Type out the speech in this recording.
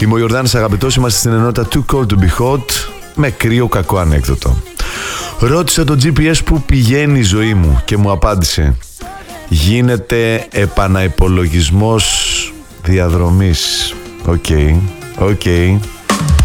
Είμαι ο Ιορδάνης Αγαπητός, είμαστε στην ενότητα Too Cold to be Hot με κρύο κακό ανέκδοτο. Ρώτησα το GPS που πηγαίνει η ζωή μου και μου απάντησε: γίνεται επαναυπολογισμός διαδρομής. Οκ.